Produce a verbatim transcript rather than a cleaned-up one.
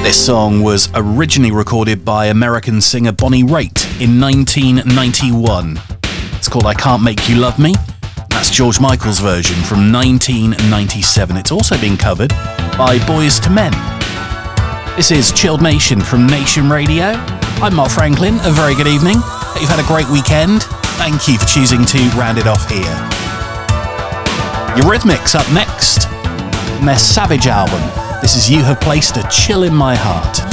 This song was originally recorded by American singer Bonnie Raitt in nineteen ninety-one. It's called I Can't Make You Love Me. That's George Michael's version from nineteen ninety-seven. It's also been covered by Boyz two Men. This is Chilled Nation from Nation Radio. I'm Mark Franklin. A very good evening. Hope you've had a great weekend. Thank you for choosing to round it off here. Eurythmics up next. And their Savage album. This is You Have Placed a Chill in My Heart.